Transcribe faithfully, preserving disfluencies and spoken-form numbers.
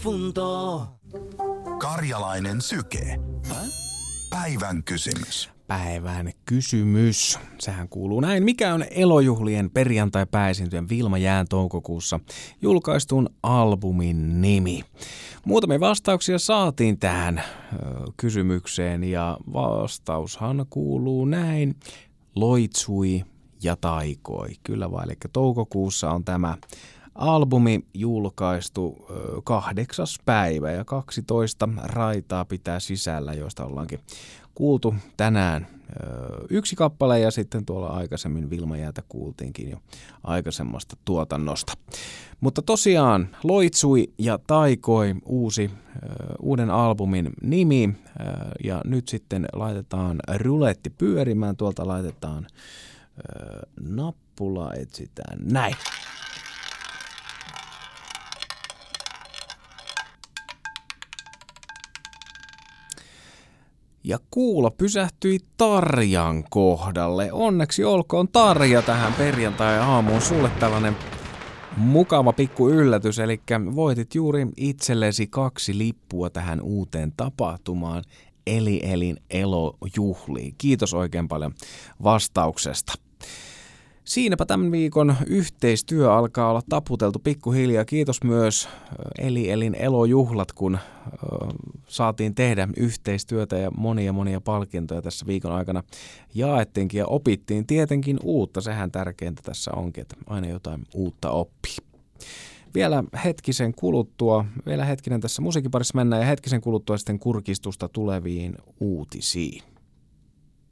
punto. Karjalainen syke. Päivän kysymys. Päivän kysymys. Sehän kuuluu näin. Mikä on Elojuhlien perjantai-pääesiintyjän Vilma Jään toukokuussa julkaistun albumin nimi? Muutamia vastauksia saatiin tähän ö, kysymykseen ja vastaushan kuuluu näin. Loitsui ja taikoi. Kyllä vaan, eli toukokuussa on tämä albumi julkaistu ö, kahdeksas päivä ja kaksitoista raitaa pitää sisällä, joista ollaankin kuultu tänään ö, yksi kappale ja sitten tuolla aikaisemmin Vilma Jäätä kuultiinkin jo aikaisemmasta tuotannosta. Mutta tosiaan Loitsui ja taikoi uusi, ö, uuden albumin nimi ö, ja nyt sitten laitetaan ruletti pyörimään, tuolta laitetaan ö, nappula, etsitään näin. Ja kuulo pysähtyi Tarjan kohdalle. Onneksi olkoon Tarja tähän perjantai-aamuun. Sulle tällainen mukava pikku yllätys, eli voitit juuri itsellesi kaksi lippua tähän uuteen tapahtumaan, eli Elin Elojuhliin. Kiitos oikein paljon vastauksesta. Siinäpä tämän viikon yhteistyö alkaa olla taputeltu pikkuhiljaa. Kiitos myös Eli Elin Elojuhlat, kun ö, saatiin tehdä yhteistyötä ja monia monia palkintoja tässä viikon aikana jaettiinkin ja opittiin tietenkin uutta. Sehän tärkeintä tässä onkin, että aina jotain uutta oppii. Vielä hetkisen kuluttua, vielä hetkinen tässä musiikin parissa mennään ja hetkisen kuluttua sitten kurkistusta tuleviin uutisiin.